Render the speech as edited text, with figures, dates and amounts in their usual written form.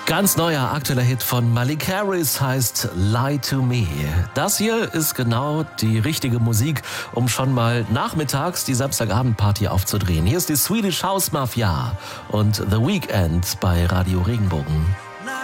Ganz neuer, aktueller Hit von Malik Harris heißt Lie to Me. Das hier ist genau die richtige Musik, um schon mal nachmittags die Samstagabendparty aufzudrehen. Hier ist die Swedish House Mafia und The Weeknd bei Radio Regenbogen.